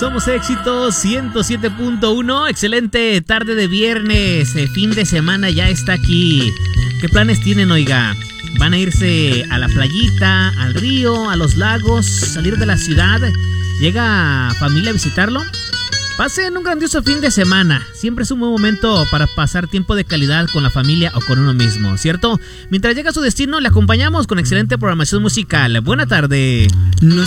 Somos Éxitos 107.1. Excelente tarde de viernes. Fin de semana ya está aquí. ¿Qué planes tienen, oiga? ¿Van a irse a la playita, al río, a los lagos, salir de la ciudad? ¿Llega familia a visitarlo? Pasen un grandioso fin de semana. Siempre es un buen momento para pasar tiempo de calidad con la familia o con uno mismo, ¿cierto? Mientras llega a su destino, le acompañamos con excelente programación musical. Buena tarde.